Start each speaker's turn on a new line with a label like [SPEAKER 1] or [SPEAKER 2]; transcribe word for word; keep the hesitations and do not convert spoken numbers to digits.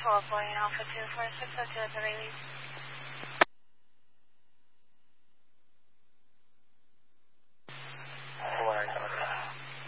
[SPEAKER 1] call, Boeing Alpha two four six, hotel the release.